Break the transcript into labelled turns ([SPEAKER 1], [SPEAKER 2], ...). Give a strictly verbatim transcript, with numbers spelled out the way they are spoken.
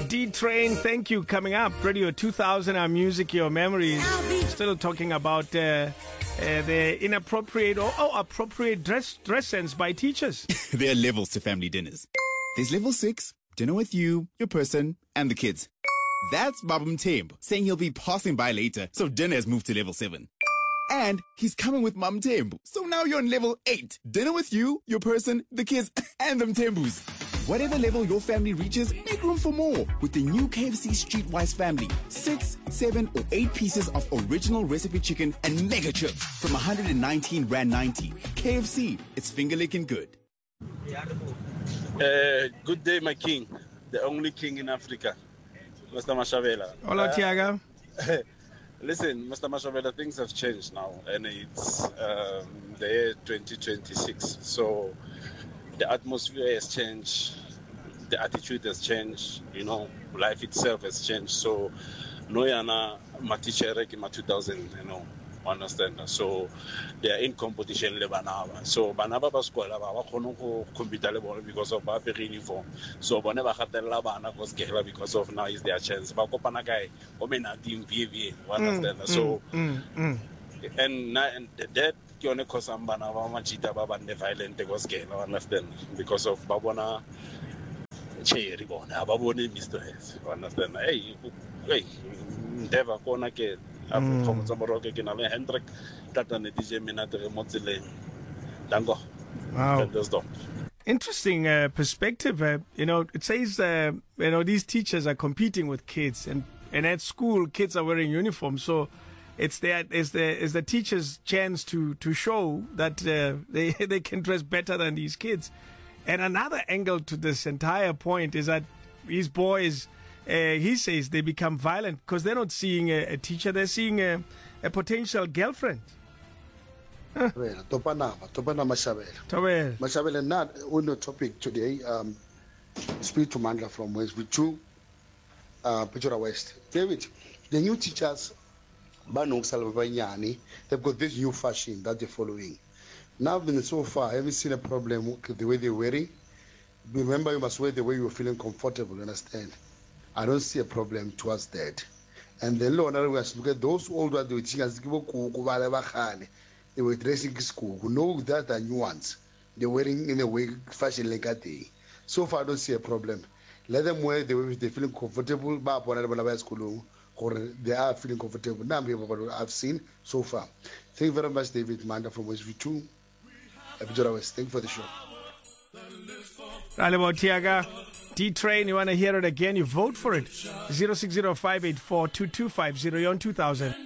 [SPEAKER 1] D-Train, thank you. Coming up, Radio two thousand, our music, your memories. Still talking about uh, uh, the inappropriate or oh, appropriate dress dress sense by teachers.
[SPEAKER 2] There are levels to family dinners. There's level six, dinner with you, your person, and the kids. That's Babam Temb saying he'll be passing by later, so dinner has moved to level seven. And he's coming with Mam Tembu, so now you're on level eight. Dinner with you, your person, the kids, and them Tembus. Whatever level your family reaches, make room for more with the new K F C Streetwise family. Six, seven, or eight pieces of original recipe chicken and mega chips from one hundred nineteen rand ninety. K F C, it's finger-licking good.
[SPEAKER 3] Uh, good day, my king. The only king in Africa, Mister Mashavela.
[SPEAKER 1] Hola, uh, Tiago.
[SPEAKER 3] Listen, Mister Mashavela, things have changed now, and it's um, the year twenty twenty-six. So the atmosphere has changed, the attitude has changed, you know, life itself has changed. So, no yana matichere ki ma two thousand, you know, understand. So they are in competition le banaba. So banaba ba skola ba ba khono go compete le bona because of ba pere uniform. So bona ba gatella bana go skela because of now is their chance. Ba kopana kai o mena team V V, understand. Mm, so
[SPEAKER 1] mm, mm.
[SPEAKER 3] and and that yone cause ambana ba machita ba bande violent go skela, understand, because of babona che ribona ba bone Mister Hess, understand. Hey hey never kona ke
[SPEAKER 1] Mm. Wow. Interesting uh, perspective. Uh, you know, it says, uh, you know, these teachers are competing with kids, and, and at school, kids are wearing uniforms. So it's the, it's the, it's the teacher's chance to, to show that uh, they, they can dress better than these kids. And another angle to this entire point is that these boys, Uh, he says they become violent because they're not seeing a, a teacher, they're seeing a, a potential girlfriend.
[SPEAKER 4] Huh. Well, Topana, Topana Mashabela. Mashabela, not on the topic today. Um, speak to Mandla from West Vichu, uh, Pechora West. David, the new teachers, Banong Salvayani, they've got this new fashion that they're following. Now, been so far, I haven't seen a problem with the way they're wearing. Remember, you must wear the way you're feeling comfortable, understand? I don't see a problem towards that. And then look at those old ones, they were dressing in school, who know that are new ones. They're wearing in a way fashion like that day. So far I don't see a problem. Let them wear the way they're feeling comfortable, or they are feeling comfortable. Now I've seen so far. Thank you very much, David Manda from West V two. Thank you for the show.
[SPEAKER 1] Tiaga. D-Train, you want to hear it again, you vote for it. zero six zero five eight four two two five zero. You're on two thousand.